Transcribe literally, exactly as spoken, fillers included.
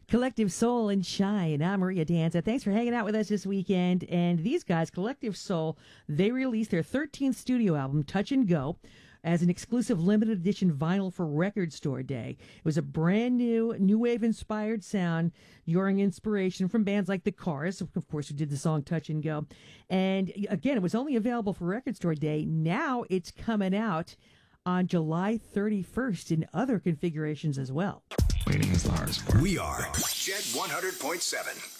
Collective Soul and Shine. I'm Maria Danza. Thanks for hanging out with us this weekend. And these guys, Collective Soul, they released their thirteenth studio album, Touch and Go, as an exclusive limited edition vinyl for Record Store Day. It was a brand new, new wave inspired sound, drawing inspiration from bands like The Cars, of course, who did the song Touch and Go. And again, it was only available for Record Store Day. Now it's coming out on July thirty-first in other configurations as well. Waiting is the hardest part. We are Jet one hundred point seven.